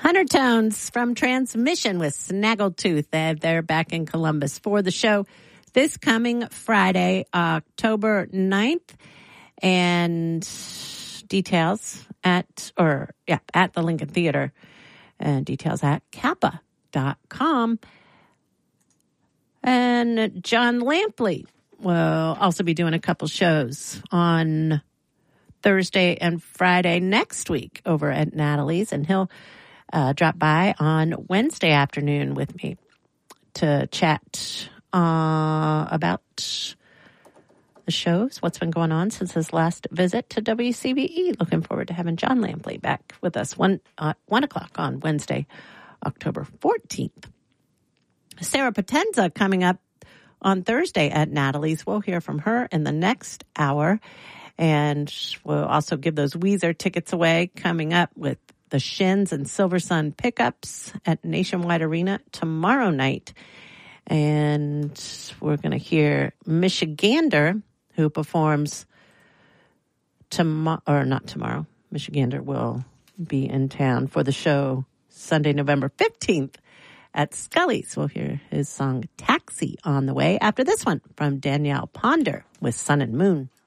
Hunter Tones from Transmission with Snaggletooth. They're back in Columbus for the show this coming Friday, October 9th. And details at the Lincoln Theater. And details at kappa.com. And John Lampley will also be doing a couple shows on Thursday and Friday next week over at Natalie's, and he'll drop by on Wednesday afternoon with me to chat about the shows, what's been going on since his last visit to WCBE. Looking forward to having John Lampley back with us 1 o'clock on Wednesday, October 14th. Sarah Potenza coming up on Thursday at Natalie's. We'll hear from her in the next hour. And we'll also give those Weezer tickets away coming up with the Shins and Silver Sun pickups at Nationwide Arena tomorrow night. And we're going to hear Michigander, who performs not tomorrow. Michigander will be in town for the show Sunday, November 15th at Scully's. We'll hear his song Taxi on the way after this one from Danielle Ponder with Sun and Moon.